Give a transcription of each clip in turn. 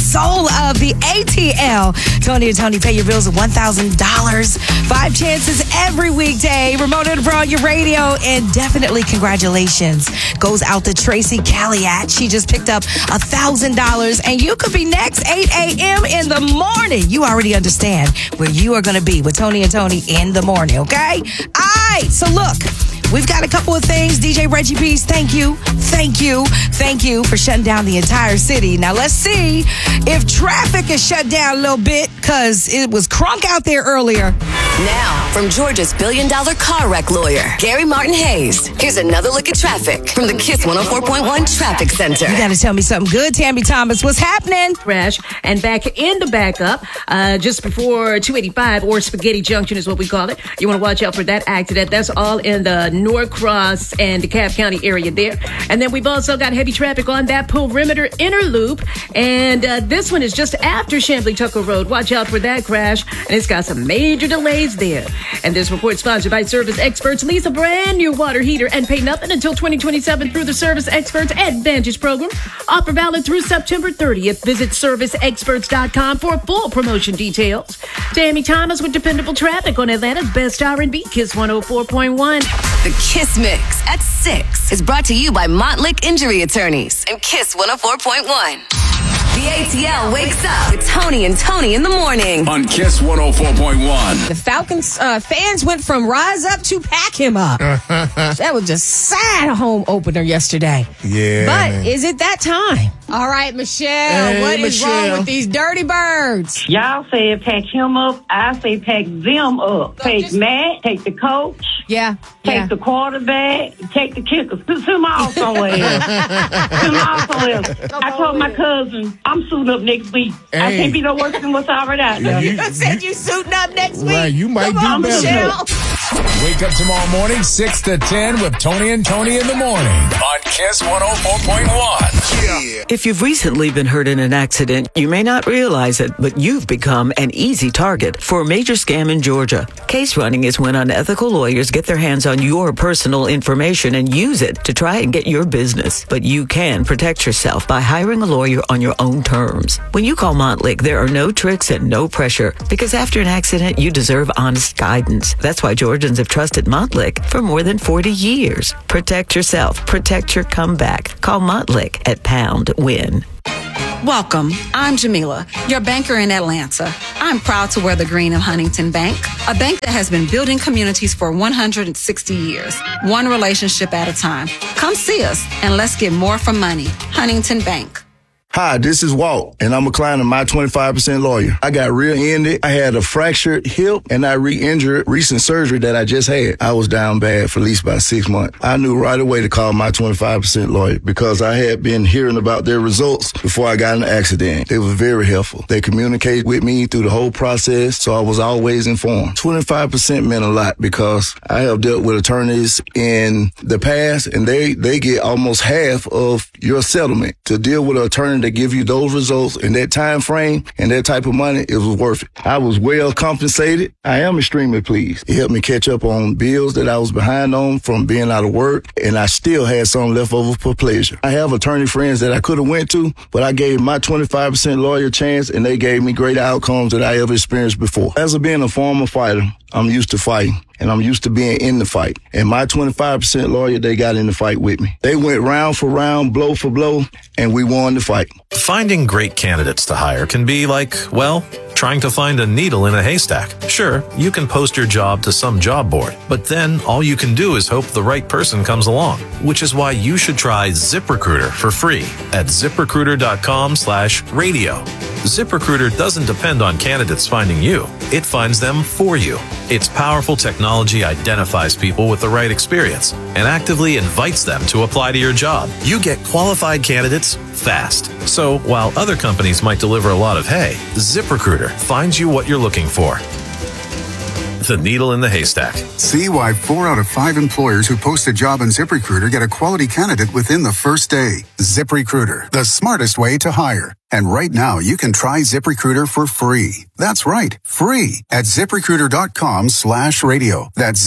soul of the ATL. Tony and Tony pay your bills of $1,000. 5 chances every weekday. Ramona on your radio. And definitely congratulations goes out to Tracy Calliat. She just picked up $1,000. And you could be next 8 a.m. in the morning. You already understand where you are going to be with Tony and Tony in the morning, okay? All right, so look. We've got a couple of things. DJ Reggie Peace, thank you for shutting down the entire city. Now, let's see if traffic is shut down a little bit because it was crunk out there earlier. Now, from Georgia's billion-dollar car wreck lawyer, Gary Martin Hayes, here's another look at traffic from the KISS 104.1 Traffic Center. You got to tell me something good, Tammy Thomas. What's happening? Crash and back into backup just before 285 or Spaghetti Junction is what we call it. You want to watch out for that accident. That's all in the Norcross and DeKalb County area there. And then we've also got heavy traffic on that perimeter inner loop. And this one is just after Chamblee Tucker Road. Watch out for that crash. And it's got some major delays there. And this report sponsored by Service Experts. Lease a brand new water heater and pay nothing until 2027 through the Service Experts Advantage program. Offer valid through September 30th. Visit serviceexperts.com for full promotion details. Tammy Thomas with dependable traffic on Atlanta's best R&B, KISS 104.1. The KISS Mix at 6 is brought to you by Montlick Injury Attorneys and KISS 104.1. The ATL wakes up with Tony and Tony in the morning on KISS 104.1. The Falcons fans went from rise up to pack him up. That was just sad home opener yesterday. Yeah. But man. is it that time? All right, Michelle, what is wrong with these dirty birds? Y'all said pack him up. I say pack them up. Take Matt, take the coach. Yeah. Take the quarterback, take the kicker. Send them all somewhere else. Send them all somewhere else. I told my cousin, I'm suiting up next week. Hey. I can't be no worse than what's already out there. You said you suiting up next week. Right, you might Come do on, better. Michelle. Wake up tomorrow morning, 6 to 10 with Tony and Tony in the morning on KISS 104.1. Yeah. If you've recently been hurt in an accident, you may not realize it, but you've become an easy target for a major scam in Georgia. Case running is when unethical lawyers get their hands on your personal information and use it to try and get your business. But you can protect yourself by hiring a lawyer on your own terms. When you call Montlick, there are no tricks and no pressure, because after an accident, you deserve honest guidance. That's why Georgians have trusted Montlick for more than 40 years. Protect yourself. Protect your comeback. Call Montlick at #WIN. Welcome. I'm Jamila, your banker in Atlanta. I'm proud to wear the green of Huntington Bank, a bank that has been building communities for 160 years, one relationship at a time. Come see us and let's get more for money. Huntington Bank. Hi, this is Walt, and I'm a client of My 25% Lawyer. I got rear-ended. I had a fractured hip, and I re-injured recent surgery that I just had. I was down bad for at least about 6 months. I knew right away to call My 25% Lawyer because I had been hearing about their results before I got in the accident. They were very helpful. They communicated with me through the whole process, so I was always informed. 25% meant a lot because I have dealt with attorneys in the past, and they get almost half of your settlement. To deal with an attorney that give you those results in that time frame and that type of money, it was worth it. I was well compensated. I am extremely pleased. It helped me catch up on bills that I was behind on from being out of work, and I still had some left over for pleasure. I have attorney friends that I could have went to, but I gave My 25% Lawyer a chance, and they gave me greater outcomes that I ever experienced before. As of being a former fighter, I'm used to fighting, and I'm used to being in the fight. And My 25% Lawyer, they got in the fight with me. They went round for round, blow for blow, and we won the fight. Finding great candidates to hire can be like, well, trying to find a needle in a haystack. Sure, you can post your job to some job board, but then all you can do is hope the right person comes along, which is why you should try ZipRecruiter for free at ZipRecruiter.com/radio. ZipRecruiter doesn't depend on candidates finding you. It finds them for you. Its powerful technology identifies people with the right experience and actively invites them to apply to your job. You get qualified candidates fast. So while other companies might deliver a lot of hay, ZipRecruiter finds you what you're looking for. The needle in the haystack. See why 4 out of 5 employers who post a job on ZipRecruiter get a quality candidate within the first day. ZipRecruiter, the smartest way to hire. And right now, you can try ZipRecruiter for free. That's right, free at ZipRecruiter.com/radio. That's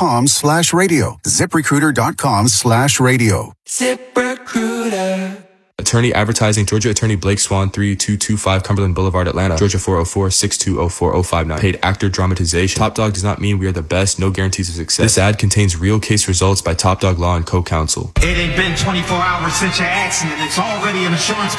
ZipRecruiter.com/radio. ZipRecruiter.com/radio. ZipRecruiter. Attorney Advertising, Georgia Attorney Blake Swan, 3225 Cumberland Boulevard, Atlanta, Georgia 404-6204059. Paid actor dramatization. Top Dog does not mean we are the best, no guarantees of success. This ad contains real case results by Top Dog Law and Co-Counsel. It ain't been 24 hours since your accident. It's already an insurance